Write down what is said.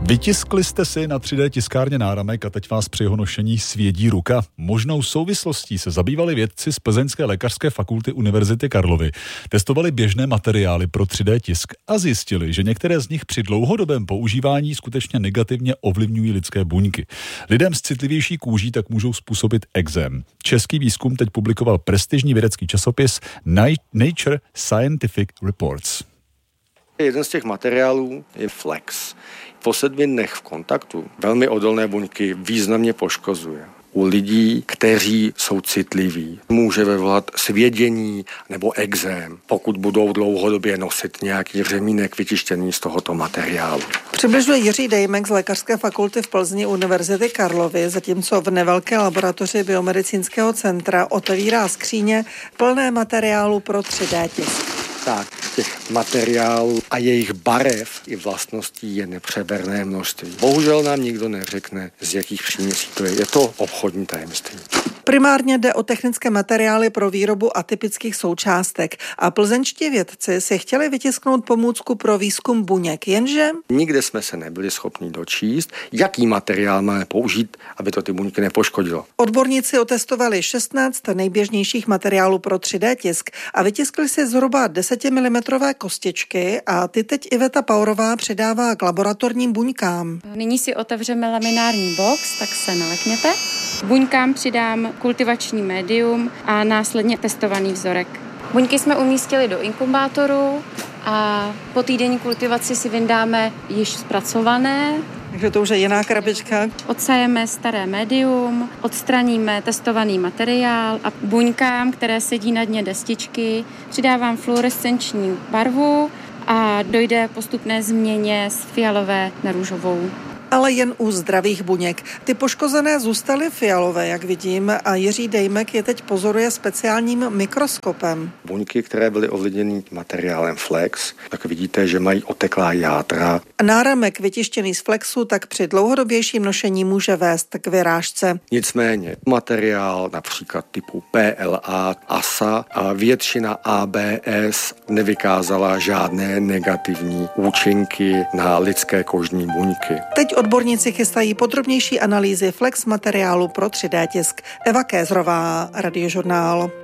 Vytiskli jste si na 3D tiskárně náramek a teď vás při jeho nošení svědí ruka. Možnou souvislostí se zabývali vědci z Plzeňské lékařské fakulty Univerzity Karlovy. Testovali běžné materiály pro 3D tisk a zjistili, že některé z nich při dlouhodobém používání skutečně negativně ovlivňují lidské buňky. Lidem s citlivější kůží tak můžou způsobit ekzém. Český výzkum teď publikoval prestižní vědecký časopis Nature Scientific Reports. Jeden z těch materiálů je flex. Po 7 dnech v kontaktu velmi odolné buňky významně poškozuje. U lidí, kteří jsou citliví, může vyvolat svědění nebo ekzém, pokud budou dlouhodobě nosit nějaký řemínek vytištěný z tohoto materiálu. Přibližuje Jiří Dejmek z Lékařské fakulty v Plzni Univerzity Karlovy, zatímco v nevelké laboratoři Biomedicínského centra otevírá skříně plné materiálu pro 3D tisk. Tak, těch materiálů a jejich barev i vlastností je nepřeberné množství. Bohužel nám nikdo neřekne, z jakých příměsí to je. Je to obchodní tajemství. Primárně jde o technické materiály pro výrobu atypických součástek a plzeňští vědci si chtěli vytisknout pomůcku pro výzkum buněk, jenže nikde jsme se nebyli schopni dočíst, jaký materiál máme použít, aby to ty buňky nepoškodilo. Odborníci otestovali 16 nejběžnějších materiálů pro 3D tisk a vytiskli si zhruba 10 mm kostičky a ty teď Iveta Paurová předává k laboratorním buňkám. Nyní si otevřeme laminární box, tak se nalekněte. Buňkám přidám kultivační médium a následně testovaný vzorek. Buňky jsme umístili do inkubátoru a po týdenní kultivaci si vyndáme již zpracované. Takže to už je jiná krabička. Odsajeme staré médium, odstraníme testovaný materiál a buňkám, které sedí na dně destičky, přidávám fluorescenční barvu a dojde postupné změně z fialové na růžovou. Ale jen u zdravých buněk. Ty poškozené zůstaly fialové, jak vidím, a Jiří Dejmek je teď pozoruje speciálním mikroskopem. Buňky, které byly ovlivněny materiálem flex, tak vidíte, že mají oteklá játra. Náramek vytištěný z flexu tak při dlouhodobějším nošení může vést k vyrážce. Nicméně materiál například typu PLA, ASA a většina ABS nevykázala žádné negativní účinky na lidské kožní buňky. Teď odborníci chystají podrobnější analýzy flex materiálu pro 3D tisk. Eva Kézrová, Radiožurnál.